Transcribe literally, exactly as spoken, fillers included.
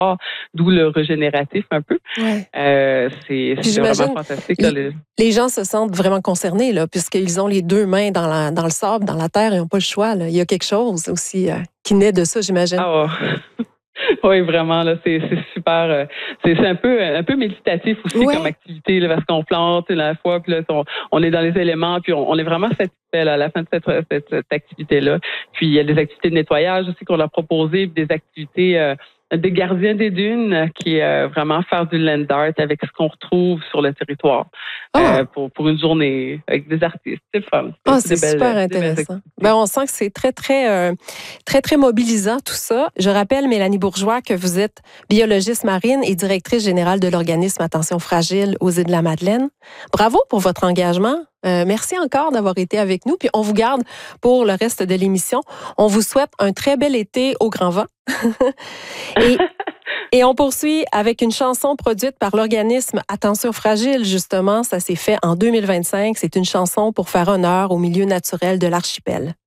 d'où le régénératif un peu. Ouais. Euh, c'est c'est vraiment fantastique. Les, là, les... les gens se sentent vraiment concernés, là, puisqu'ils ont les deux mains dans, la, dans le sable, dans la terre, ils n'ont pas le choix. Là. Il y a quelque chose aussi euh, qui naît de ça, j'imagine. Ah, oh. Oui, vraiment, là, c'est, c'est super. Euh, c'est, c'est un peu un peu méditatif aussi ouais. comme activité, là, parce qu'on plante à la fois, puis là, on, on est dans les éléments, puis on, on est vraiment satisfait là, à la fin de cette, cette, cette activité-là. Puis il y a des activités de nettoyage aussi qu'on a proposées, puis des activités euh, des gardiens des dunes, qui est euh, vraiment faire du land art avec ce qu'on retrouve sur le territoire oh. euh, pour, pour une journée avec des artistes. C'est fun. Oh, c'est, c'est super belles, intéressant. Ben, on sent que c'est très, très, euh, très, très mobilisant tout ça. Je rappelle, Mélanie Bourgeois, que vous êtes biologiste marine et directrice générale de l'organisme Attention Fragile aux Îles-de-la-Madeleine. Bravo pour votre engagement. Euh, merci encore d'avoir été avec nous. Puis on vous garde pour le reste de l'émission. On vous souhaite un très bel été au grand vent. et, et on poursuit avec une chanson produite par l'organisme Attention Fragile, justement. Ça s'est fait en deux mille vingt-cinq. C'est une chanson pour faire honneur au milieu naturel de l'archipel.